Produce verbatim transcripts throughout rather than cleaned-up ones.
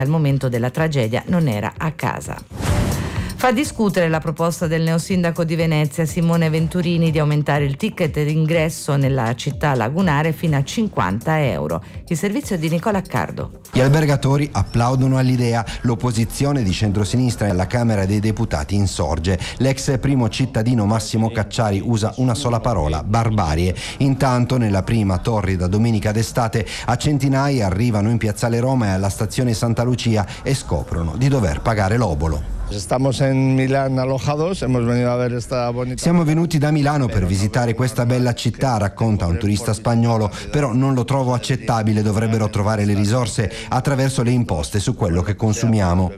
Al momento della tragedia non era a casa. Fa discutere la proposta del neosindaco di Venezia Simone Venturini di aumentare il ticket d'ingresso nella città lagunare fino a cinquanta euro. Il servizio di Nicola Accardo. Gli albergatori applaudono all'idea, l'opposizione di centrosinistra alla Camera dei Deputati insorge. L'ex primo cittadino Massimo Cacciari usa una sola parola: barbarie. Intanto nella prima torrida domenica d'estate a centinaia arrivano in Piazzale Roma e alla stazione Santa Lucia e scoprono di dover pagare l'obolo. Siamo venuti da Milano per visitare questa bella città, racconta un turista spagnolo, però non lo trovo accettabile, dovrebbero trovare le risorse attraverso le imposte su quello che consumiamo.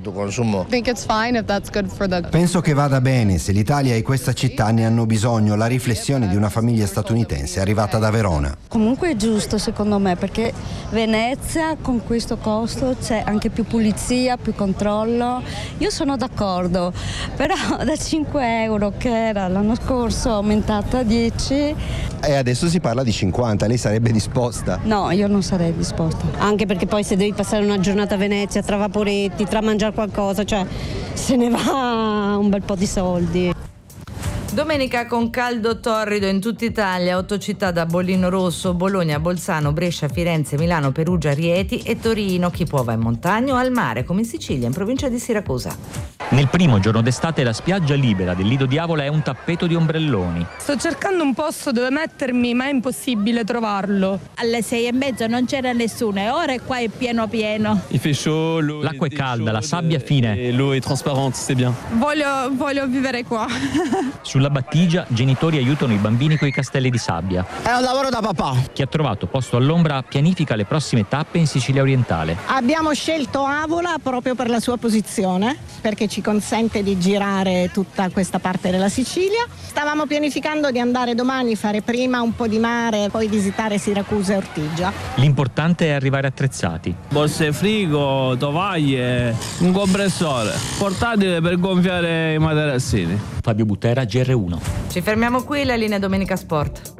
Penso che vada bene, se l'Italia e questa città ne hanno bisogno, la riflessione di una famiglia statunitense arrivata da Verona. Comunque è giusto secondo me, perché Venezia con questo costo c'è anche più pulizia, più controllo. Io sono d'accordo, però da cinque euro che era l'anno scorso è aumentata a dieci. E adesso si parla di cinquanta, lei sarebbe disposta? No, io non sarei disposta. Anche perché poi se devi passare una giornata a Venezia tra vaporetti, tra mangiare qualcosa, cioè se ne va un bel po' di soldi. Domenica con caldo torrido in tutta Italia, otto città da bollino rosso: Bologna, Bolzano, Brescia, Firenze, Milano, Perugia, Rieti e Torino. Chi può va in montagna o al mare, come in Sicilia, in provincia di Siracusa. Nel primo giorno d'estate la spiaggia libera del Lido Diavola è un tappeto di ombrelloni. Sto cercando un posto dove mettermi, ma è impossibile trovarlo. Alle sei e mezza non c'era nessuno e ora qua è pieno pieno. L'acqua è calda, la sabbia fine. L'eau è trasparente, c'est bien. Voglio, voglio vivere qua. Sulla battigia genitori aiutano i bambini coi castelli di sabbia. È un lavoro da papà. Chi ha trovato posto all'ombra pianifica le prossime tappe in Sicilia orientale. Abbiamo scelto Avola proprio per la sua posizione, perché ci consente di girare tutta questa parte della Sicilia. Stavamo pianificando di andare domani, fare prima un po' di mare, poi visitare Siracusa e Ortigia. L'importante è arrivare attrezzati. Borse frigo, tovaglie, un compressore, portatile per gonfiare i materassini. Fabio Butera, G R uno. Ci fermiamo qui, la linea Domenica Sport.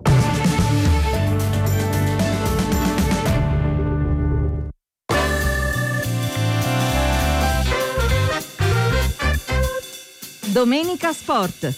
Domenica Sport.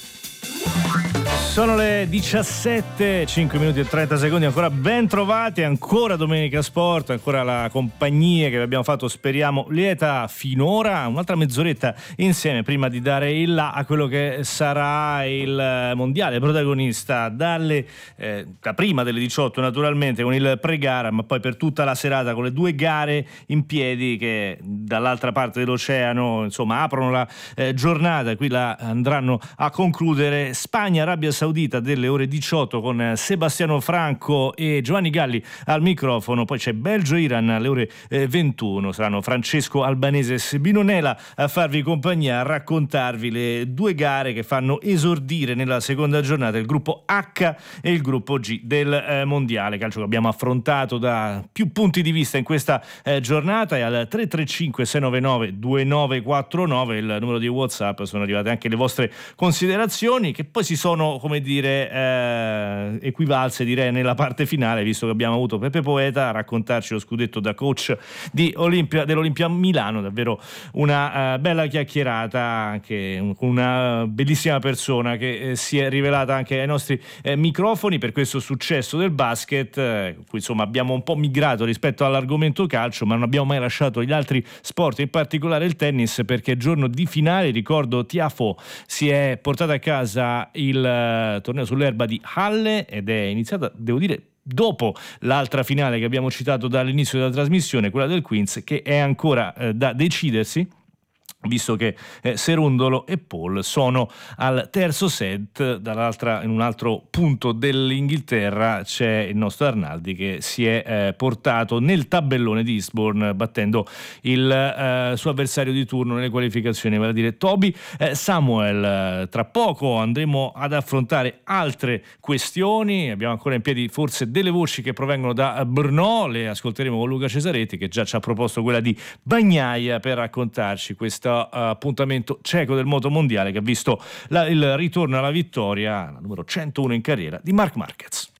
Sono le diciassette, cinque minuti e trenta secondi, ancora ben trovati, ancora Domenica Sport, ancora la compagnia che vi abbiamo fatto, speriamo, lieta finora, un'altra mezz'oretta insieme prima di dare il là a quello che sarà il mondiale protagonista dalle, eh, da prima delle diciotto naturalmente con il pre-gara, ma poi per tutta la serata con le due gare in piedi che dall'altra parte dell'oceano insomma aprono la eh, giornata, qui la andranno a concludere Spagna, Arabia Saudita delle ore diciotto con Sebastiano Franco e Giovanni Galli al microfono, poi c'è Belgio-Iran alle ore ventuno, saranno Francesco Albanese e Sebino Nela a farvi compagnia, a raccontarvi le due gare che fanno esordire nella seconda giornata il gruppo H e il gruppo G del eh, mondiale calcio che abbiamo affrontato da più punti di vista in questa eh, giornata. E al tre tre cinque sei nove nove due nove quattro nove il numero di WhatsApp sono arrivate anche le vostre considerazioni che poi si sono, come dire, eh, equivalse direi nella parte finale, visto che abbiamo avuto Pepe Poeta a raccontarci lo scudetto da coach di Olimpia, dell'Olimpia Milano, davvero una uh, bella chiacchierata, anche con una bellissima persona che eh, si è rivelata anche ai nostri eh, microfoni per questo successo del basket, eh, cui insomma abbiamo un po' migrato rispetto all'argomento calcio, ma non abbiamo mai lasciato gli altri sport, in particolare il tennis, perché giorno di finale, ricordo, Tiafoe si è portato a casa il Uh, torneo sull'erba di Halle ed è iniziata, devo dire, dopo l'altra finale che abbiamo citato dall'inizio della trasmissione, quella del Queens, che è ancora uh, da decidersi, visto che eh, Serundolo e Paul sono al terzo set. Dall'altra, in un altro punto dell'Inghilterra c'è il nostro Arnaldi che si è eh, portato nel tabellone di Eastbourne battendo il eh, suo avversario di turno nelle qualificazioni, vale a dire Toby eh, Samuel. Tra poco andremo ad affrontare altre questioni, abbiamo ancora in piedi forse delle voci che provengono da Brno, le ascolteremo con Luca Cesaretti che già ci ha proposto quella di Bagnaia per raccontarci questa appuntamento cieco del moto mondiale che ha visto la, il ritorno alla vittoria, la numero centouno in carriera di Marc Marquez.